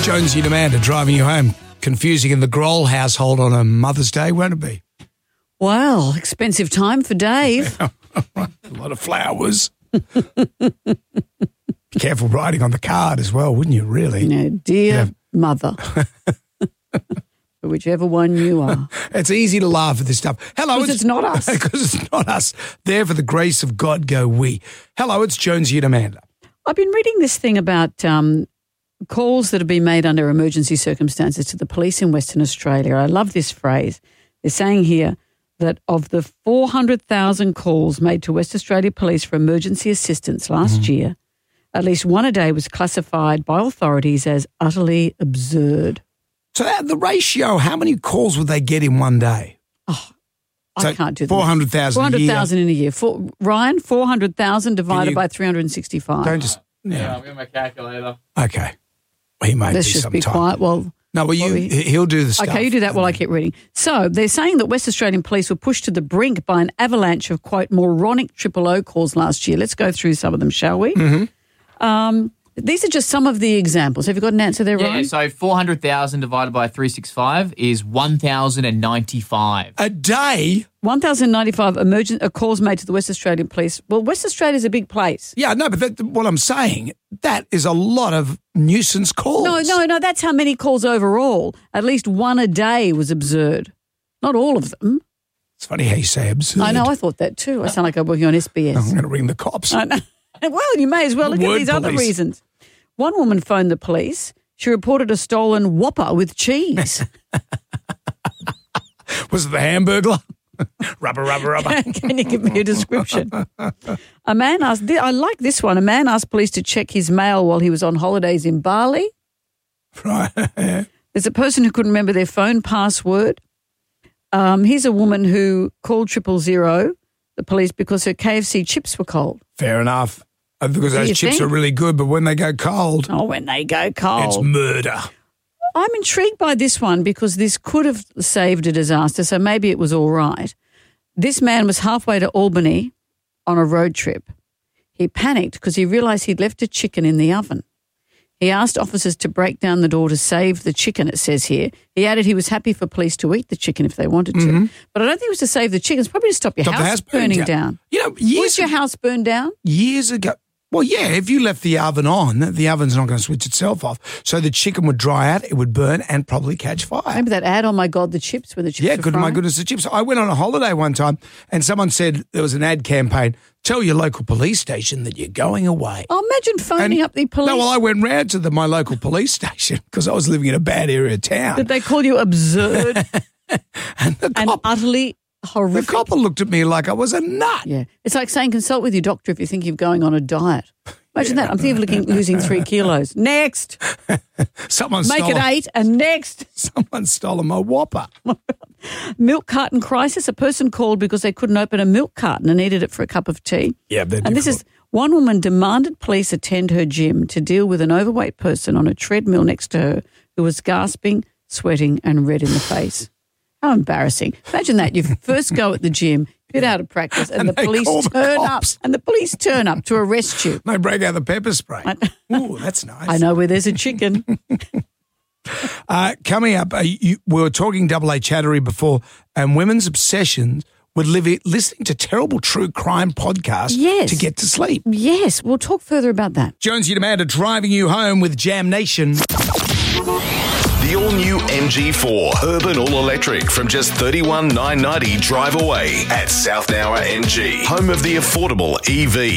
Jonesy and Amanda driving you home. Confusing in the Grohl household on a Mother's Day, won't it be? Well, expensive time for Dave. A lot of flowers. Be careful riding on the card as well, wouldn't you, really? No, dear mother. Whichever one you are. It's easy to laugh at this stuff. Hello. Because it's not us. Because it's not us. There for the grace of God go we. Hello, it's Jonesy and Amanda. I've been reading this thing about calls that have been made under emergency circumstances to the police in Western Australia. I love this phrase. They're saying here that of the 400,000 calls made to West Australia Police for emergency assistance last year, at least one a day was classified by authorities as utterly absurd. So the ratio, how many calls would they get in one day? Oh, I can't do that. 400,000 400,000 in a year. Ryan, 400,000 divided by 365. Don't just... Yeah, I'll get my calculator. Okay. Well, he may Let's be just sometime. be quiet. Well, no, well, he'll do the stuff. Okay, you do that while I keep reading. So they're saying that West Australian police were pushed to the brink by an avalanche of, quote, moronic O calls last year. Let's go through some of them, shall we? Mm-hmm. These are just some of the examples. Have you got an answer there, Ryan? Yeah, so 400,000 divided by 365 is 1,095. A day? 1,095 calls made to the West Australian Police. Well, West Australia's a big place. Yeah, no, but what I'm saying, that is a lot of nuisance calls. No, that's how many calls overall. At least one a day was absurd. Not all of them. It's funny how you say absurd. I know, I thought that too. I sound like I'm working on SBS. I'm going to ring the cops. I know. Well, you may as well. Look at these other reasons. One woman phoned the police. She reported a stolen Whopper with cheese. Was it the Hamburglar? Rubber. Can you give me a description? A man asked, I like this one, a man asked police to check his mail while he was on holidays in Bali. Right. There's a person who couldn't remember their phone password. Here's a woman who called 000, the police, because her KFC chips were cold. Fair enough. Because those chips are really good, but when they go cold... Oh, when they go cold. It's murder. I'm intrigued by this one because this could have saved a disaster, so maybe it was all right. This man was halfway to Albany on a road trip. He panicked because he realised he'd left a chicken in the oven. He asked officers to break down the door to save the chicken, it says here. He added he was happy for police to eat the chicken if they wanted to. But I don't think it was to save the chicken. It's probably to stop your house burning down. You know, was your house burned down? Years ago. Well, yeah, if you left the oven on, the oven's not going to switch itself off. So the chicken would dry out, it would burn and probably catch fire. Remember that ad, oh my God, the chips were the chips. Yeah, good, my goodness, the chips. I went on a holiday one time and someone said there was an ad campaign, tell your local police station that you're going away. Oh, imagine phoning up the police. No, well, I went round to my local police station because I was living in a bad area of town. Did they call you absurd and utterly horrific? The copper looked at me like I was a nut. Yeah. It's like saying consult with your doctor if you think you're going on a diet. Imagine that. I'm thinking of losing 3 kilos. Next. Make it 8 and next. Someone's stolen my Whopper. Milk carton crisis. A person called because they couldn't open a milk carton and needed it for a cup of tea. Yeah, they're and this is one woman demanded police attend her gym to deal with an overweight person on a treadmill next to her who was gasping, sweating and red in the face. How embarrassing. Imagine that. You first go at the gym, get out of practice, and the police turn up. And the police turn up to arrest you. They break out the pepper spray. Ooh, that's nice. I know where there's a chicken. Coming up, we were talking Double A Chattery before, and women's obsessions with listening to terrible true crime podcasts to get to sleep. Yes, we'll talk further about that. Jonesy and Amanda driving you home with Jam Nation. The all-new MG4 Urban All-Electric from just $31,990 drive away at South Nowra MG, home of the affordable EV.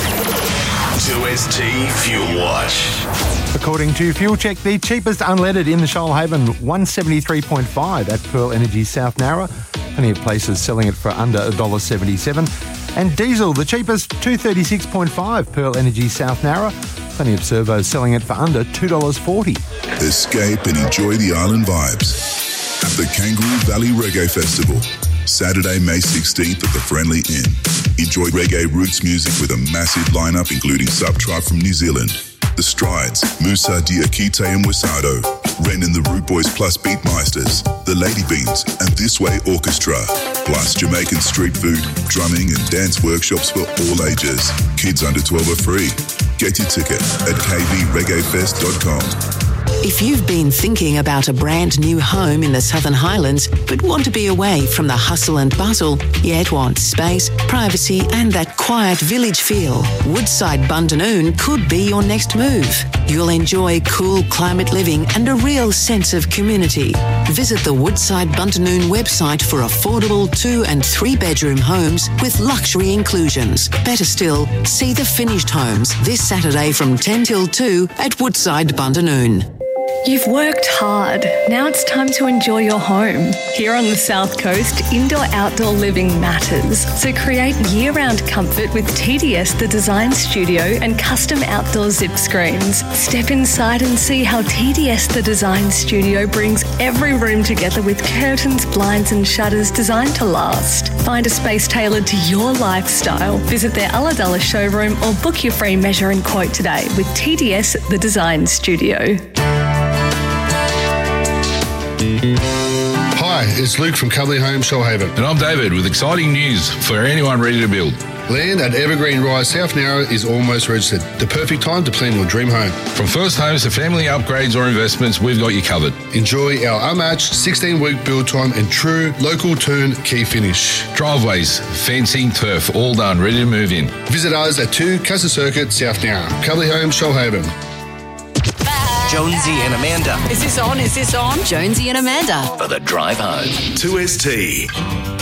2ST Fuel Watch. According to Fuel Check, the cheapest unleaded in the Shoalhaven, 173.5 at Pearl Energy South Nowra. Plenty of places selling it for under $1.77. And diesel, the cheapest, $236.5 Pearl Energy South Nowra. Plenty of servos selling it for under $2.40. Escape and enjoy the island vibes at the Kangaroo Valley Reggae Festival. Saturday, May 16th at the Friendly Inn. Enjoy reggae roots music with a massive lineup including Subtribe from New Zealand, The Strides, Musa Diakite and Wasado, Ren and the Root Boys plus Beatmeisters, The Lady Beans and This Way Orchestra, plus Jamaican street food, drumming and dance workshops for all ages. Kids under 12 are free. Get your ticket at kvreggaefest.com. If you've been thinking about a brand new home in the Southern Highlands but want to be away from the hustle and bustle, yet want space, privacy and that quiet village feel, Woodside Bundanoon could be your next move. You'll enjoy cool climate living and a real sense of community. Visit the Woodside Bundanoon website for affordable 2 and 3 bedroom homes with luxury inclusions. Better still, see the finished homes this Saturday from 10 till 2 at Woodside Bundanoon. You've worked hard. Now it's time to enjoy your home. Here on the South Coast, indoor-outdoor living matters. So create year-round comfort with TDS The Design Studio and custom outdoor zip screens. Step inside and see how TDS The Design Studio brings every room together with curtains, blinds and shutters designed to last. Find a space tailored to your lifestyle. Visit their Ulladulla showroom or book your free measure and quote today with TDS The Design Studio. Hi, it's Luke from Cuddly Homes, Shoalhaven. And I'm David with exciting news for anyone ready to build. Land at Evergreen Rise, South Narra is almost registered. The perfect time to plan your dream home. From first homes to family upgrades or investments, we've got you covered. Enjoy our unmatched 16-week build time and true local turnkey finish. Driveways, fencing, turf, all done, ready to move in. Visit us at 2 Casa Circuit, South Narra. Cuddly Homes, Shoalhaven. Jonesy and Amanda. Is this on? Jonesy and Amanda. For the drive home. 2ST.